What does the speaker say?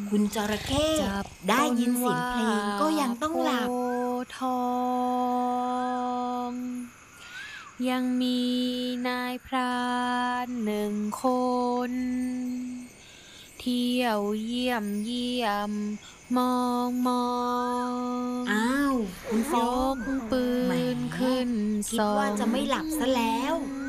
คุณจระเข้จับได้ต้นยินเสียงว่าเพลงก็ยังต้องโพหลับธิ์ทองยังมีนายพราน1 คนเที่ยวเยี่ยมมองอ้าวคุณฟยองกปืแหมนขึ้นคิดส่องว่าจะไม่หลับซะแล้ว